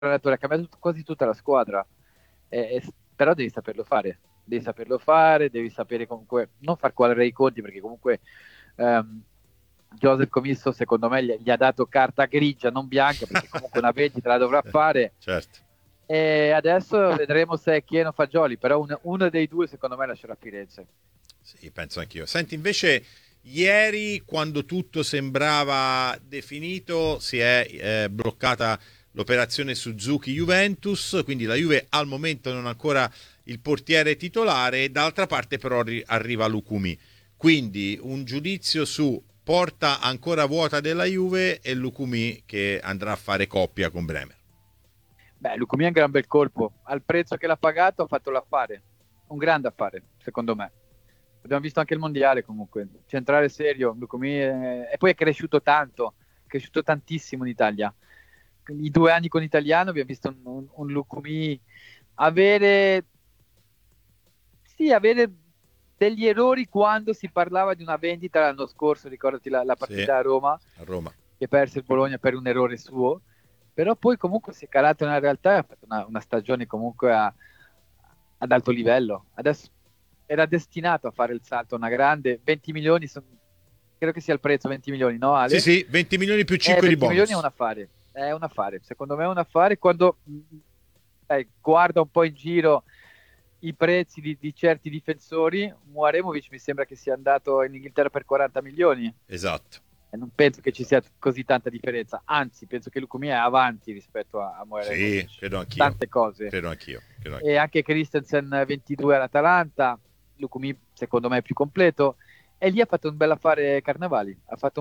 allenatore, ha cambiato quasi tutta la squadra, però devi saperlo fare, devi sapere comunque non far quadrare i conti, perché comunque ehm, Joseph Comisso secondo me gli ha dato carta grigia, non bianca, perché comunque una vendita la dovrà fare, Certo. e adesso vedremo se è Chieno o Fagioli, però uno dei due secondo me lascerà Firenze. Sì, penso anch'io. Senti, invece, ieri, quando tutto sembrava definito, si è bloccata l'operazione Suzuki-Juventus, quindi la Juve al momento non ha ancora il portiere titolare, d'altra parte però arriva Lukumi. Quindi un giudizio su porta ancora vuota della Juve e Lukumi che andrà a fare coppia con Bremer. Beh, Lucumia è un gran bel colpo, al prezzo che l'ha pagato ha fatto l'affare, un grande affare, secondo me. Abbiamo visto anche il mondiale comunque, centrale serio, Lucumia e poi è cresciuto tanto, è cresciuto tantissimo in Italia. I 2 anni con l'italiano abbiamo visto un Lucumia avere, sì, avere degli errori quando si parlava di una vendita l'anno scorso, ricordati la Sì, partita a Roma, a Roma. che perse il Bologna per un errore suo, però poi comunque si è calato nella realtà e ha fatto una stagione comunque ad alto livello. Adesso era destinato a fare il salto, una grande, 20 milioni, credo che sia il prezzo, 20 milioni, no Sì, Ale? sì, 20 milioni più 5 di 20 milioni bonus. è un affare, secondo me è un affare quando guarda un po' in giro i prezzi di certi difensori. Muaremovic mi sembra che sia andato in Inghilterra per 40 milioni Esatto. e non penso che ci sia Esatto. così tanta differenza, anzi penso che Lukumi è avanti rispetto a Sì, Muaremovic, credo anch'io. tante cose, Credo anch'io. Credo e anch'io. anche Christensen 22 all'Atalanta, Lukumi secondo me è più completo, e lì ha fatto un bel affare Carnevali,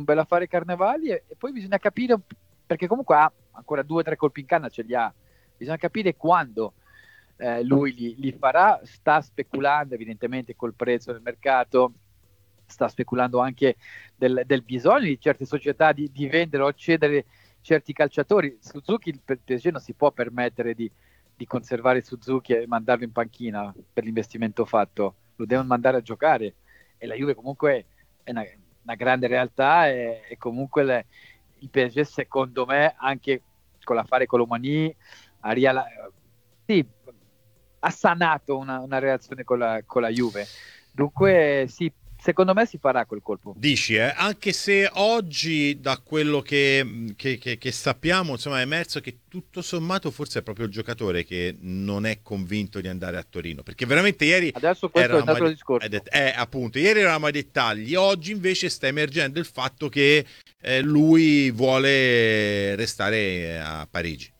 e poi bisogna capire, perché comunque ha ancora 2 o 3 colpi in canna, ce li ha, bisogna capire quando lui li farà. Sta speculando evidentemente col prezzo del mercato, sta speculando anche del bisogno di certe società di vendere o cedere certi calciatori. Suzuki, il PSG non si può permettere di conservare Suzuki e mandarlo in panchina per l'investimento fatto, lo devono mandare a giocare, e la Juve comunque è una grande realtà, e comunque il PSG secondo me anche con l'affare Colomani ha, sì, ha sanato una relazione con la Juve, dunque sì, secondo me si farà quel colpo. Dici, anche se oggi da quello che sappiamo, insomma, è emerso che tutto sommato forse è proprio il giocatore che non è convinto di andare a Torino, perché veramente ieri Adesso questo è un eravamo altro discorso. appunto, ieri eravamo ai dettagli, oggi invece sta emergendo il fatto che lui vuole restare a Parigi.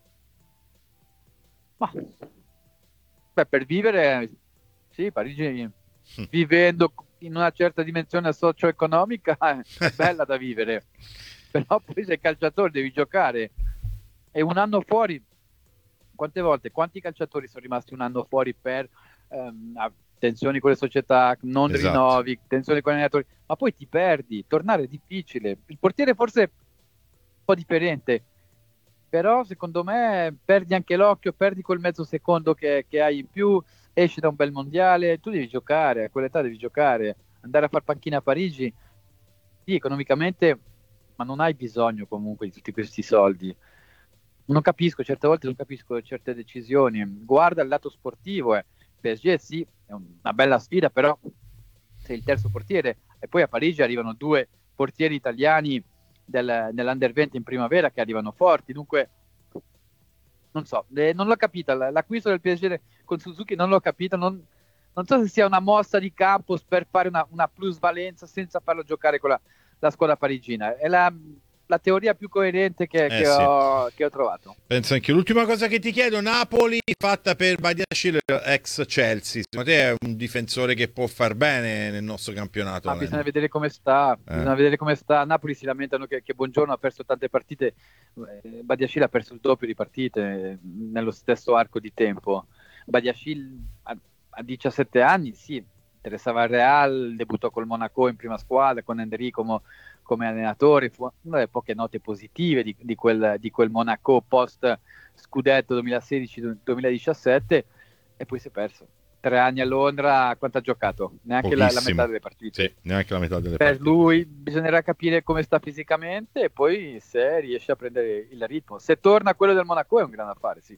Ma, beh, per vivere, sì, Parigi, vivendo in una certa dimensione socio-economica, è bella da vivere, però poi sei calciatore, devi giocare, e un anno fuori, quante volte, quanti calciatori sono rimasti un anno fuori per tensioni con le società, non Esatto. rinnovi, tensioni con gli allenatori, ma poi ti perdi, tornare è difficile. Il portiere forse è un po' differente, però secondo me perdi anche l'occhio, perdi quel mezzo secondo che hai in più, esci da un bel mondiale, tu devi giocare, a quell'età devi giocare, andare a far panchina a Parigi, sì, economicamente, ma non hai bisogno comunque di tutti questi soldi. Non capisco, certe volte non capisco certe decisioni. Guarda il lato sportivo, PSG sì, è una bella sfida, però sei il terzo portiere, e poi a Parigi arrivano 2 portieri italiani nell'Under 20 in primavera che arrivano forti, dunque non so, non l'ho capita, l'acquisto del PSG con Suzuki non l'ho capito, non so se sia una mossa di Campos per fare una plusvalenza senza farlo giocare con la squadra parigina. È la teoria più coerente che, Eh che sì. ho, che ho trovato. Penso anche l'ultima cosa che ti chiedo, Napoli fatta per Badiashile ex Chelsea. Secondo te è un difensore che può far bene nel nostro campionato? Ma bisogna Len? vedere come sta, Eh, bisogna vedere come sta. A Napoli si lamentano che Buongiorno ha perso tante partite, Badiashile ha perso il doppio di partite nello stesso arco di tempo. Badiashile a 17 anni, sì, interessava al Real, debuttò col Monaco in prima squadra, con Enrico come allenatore, fu una delle poche note positive di quel Monaco post scudetto 2016-2017, e poi si è perso. 3 anni a Londra, quanto ha giocato? Neanche la metà Pochissimo. delle partite. Sì, neanche la metà delle Per partite. lui bisognerà capire come sta fisicamente e poi se riesce a prendere il ritmo. Se torna quello del Monaco è un gran affare, sì.